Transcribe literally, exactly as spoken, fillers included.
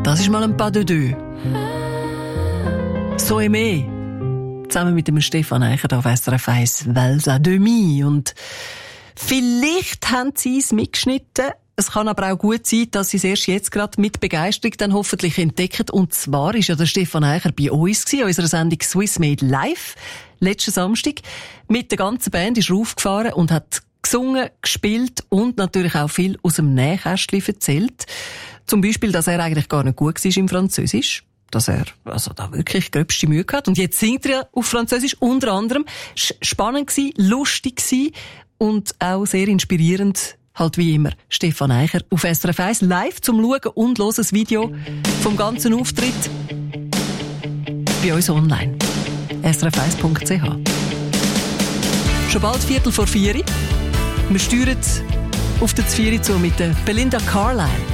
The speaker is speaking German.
Das ist mal ein Pas de deux. So aimé. Zusammen mit dem Stefan Eicher auf S R F eins Vals à demi. Und vielleicht haben sie es mitgeschnitten. Es kann aber auch gut sein, dass sie es erst jetzt gerade mit Begeisterung dann hoffentlich entdecken. Und zwar ist ja der Stefan Eicher bei uns gewesen, in unserer Sendung Swiss Made Live, letzten Samstag. Mit der ganzen Band ist er aufgefahren und hat gesungen, gespielt und natürlich auch viel aus dem Nähkästchen erzählt. Zum Beispiel, dass er eigentlich gar nicht gut war im Französisch. Dass er also da wirklich gröbste Mühe hat. Und jetzt singt er ja auf Französisch, unter anderem. Spannend gsi, lustig gsi und auch sehr inspirierend. Halt wie immer, Stefan Eicher auf S R F eins live zum Schauen und hören das Video vom ganzen Auftritt bei uns online. S R F eins punkt c h. Schon bald Viertel vor vier. Wir steuern auf den Zvieri zu mit der Belinda Carlisle.